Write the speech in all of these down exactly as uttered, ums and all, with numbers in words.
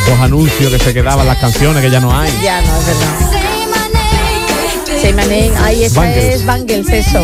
los anuncios que se quedaban, las canciones que ya no hay. Ya no, es verdad. Say my name. Ay, esa Bangles. es Bangles, eso.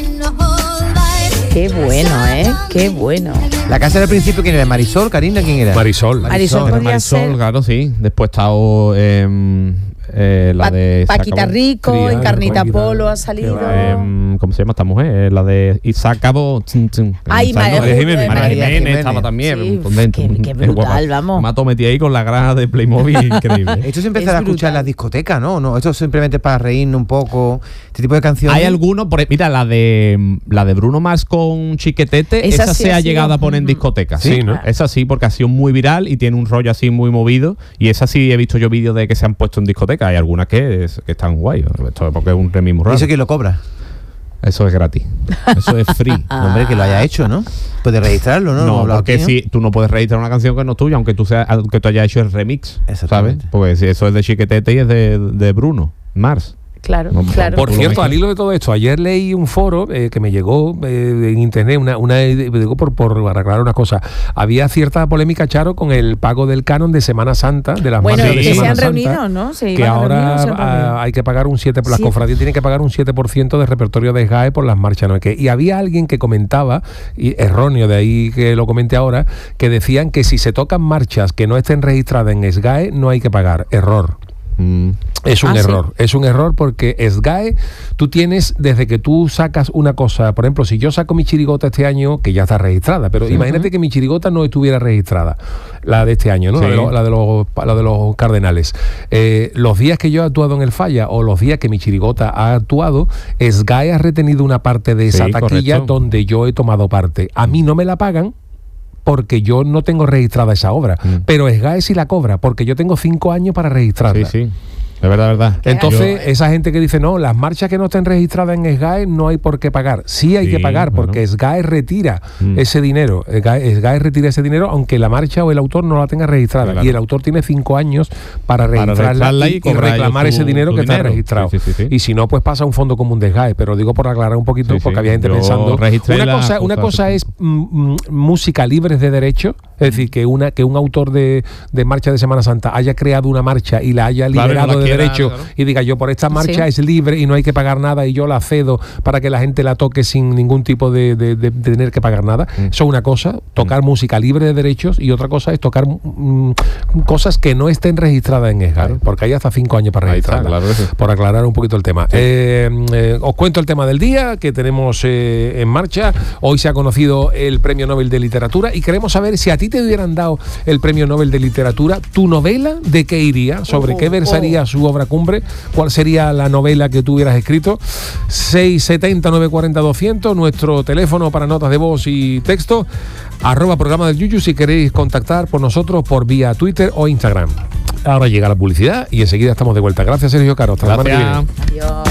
Qué bueno, ¿eh? Qué bueno. La casa del principio, ¿quién era? ¿Marisol, Karina? ¿Quién era? Marisol. Marisol Era podría Marisol, ser. claro, sí. Después ha estado eh, eh, la Pa- de... se Paquita acabó. Rico, Triana, en Carnita Paquita, Polo ha que salido. va, Eh, ¿Cómo se llama esta mujer? Eh, la de... Y se acabó... Tum, tum. Ay, Esa, María ¿no? Jiménez. María María Jiménez Jiménez. estaba también. Sí, contento. qué- qué Es brutal, guapa. vamos. Me ha metido ahí con la granja de Playmobil increíble. Esto se Es empezará a escuchar en brutal. las discotecas, ¿no? No, esto es simplemente para reírnos un poco. Este tipo de canciones. Hay algunos, por, mira, la de la de Bruno Mars con Chiquetete, Esa esa, sí se ha ha sido- llegado a poner en Ujú. discotecas. Sí, ¿no? Esa sí, porque ha sido muy viral y tiene un rollo así muy movido. Y esa sí he visto yo vídeos de que se han puesto en discotecas. Hay algunas que, es- que están guay. Esto es porque es un remix muy ¿Y raro. eso quién lo cobra? Eso es gratis. Eso es free. No, hombre, que lo haya hecho, ¿no? Puede registrarlo, ¿no? Lo hemos No, hablado porque aquí, ¿no? si tú no puedes registrar una canción que no es tuya, aunque tú seas, aunque tú hayas hecho el remix, ¿sabes? Exactamente. Porque si eso es de Chiquetete y es de, de Bruno Mars. Claro, No, claro. Por Tú lo cierto, mezclas. al hilo de todo esto, ayer leí un foro eh, que me llegó eh, en internet, una, una digo por, por aclarar una cosa. Había cierta polémica, Charo, con el pago del canon de Semana Santa, de las Bueno, marchas de que se Semana han Santa, reunido, ¿no? Se que iban a ahora reunir, se han reunido. ah, hay que pagar un siete por las Siete. cofradías tienen que pagar un siete por ciento de repertorio de S G A E por las marchas, ¿no? Que, y había alguien que comentaba, y erróneo, de ahí que lo comente ahora, que decían que si se tocan marchas que no estén registradas en S G A E no hay que pagar. Error. Mm. Es un Ah, ¿sí? error, es un error porque S G A E, tú tienes, desde que tú sacas una cosa, por ejemplo, si yo saco mi chirigota este año, que ya está registrada, pero imagínate que mi chirigota no estuviera registrada, la de este año, ¿no? Sí. La, de los, la, de los, la de los Cardenales. Eh, los días que yo he actuado en el Falla o los días que mi chirigota ha actuado, S G A E ha retenido una parte de esa Sí, taquilla correcto. donde yo he tomado parte. A mí no me la pagan, porque yo no tengo registrada esa obra, Mm. pero S G A E sí la cobra, porque yo tengo cinco años para registrarla. Sí, sí. Es verdad, es verdad. Entonces, Yo- esa gente que dice, no, las marchas que no estén registradas en S G A E no hay por qué pagar. Sí hay Sí, que pagar, bueno. porque S G A E retira Mm. ese dinero. S G A E, S G A E retira ese dinero, aunque la marcha o el autor no la tenga registrada. Claro. Y el autor tiene cinco años para Para registrarla, registrarla y, y y cobrar reclamar ellos ese tu- dinero tu que está dinero. registrado. Sí, sí, sí, sí. Y si no, pues pasa a un fondo común de S G A E. Pero digo por aclarar un poquito, Sí, porque sí. había gente Yo pensando. registré Una las cosa, una cosas cosa así. es mm, mm, música libre de derecho, es decir, que una que un autor de, de marcha de Semana Santa haya creado una marcha y la haya Claro, y no liberado la de quiera, derecho claro. y diga yo por esta marcha Sí. es libre y no hay que pagar nada y yo la cedo para que la gente la toque sin ningún tipo de, de- de- de tener que pagar nada. Mm. Eso es una cosa, tocar música libre de derechos, y otra cosa es tocar mm, cosas que no estén registradas en S G A E, Claro. porque hay hasta cinco años para Ahí está, registrarla. claro que sí. Por aclarar un poquito el tema. Eh, eh, os cuento el tema del día que tenemos eh, en marcha. Hoy se ha conocido el Premio Nobel de Literatura y queremos saber si a ti te hubieran dado el Premio Nobel de Literatura, tu novela, ¿de qué iría? ¿Sobre Oh, qué versaría oh. su obra cumbre? ¿Cuál sería la novela que tú hubieras escrito? seis siete cero, nueve cuatro cero, doscientos, nuestro teléfono para notas de voz y texto, arroba programa del Yuyu si queréis contactar por nosotros por vía Twitter o Instagram. Ahora llega la publicidad y enseguida estamos de vuelta. Gracias, Sergio Caro. Hasta la semana que viene. Gracias. Adiós.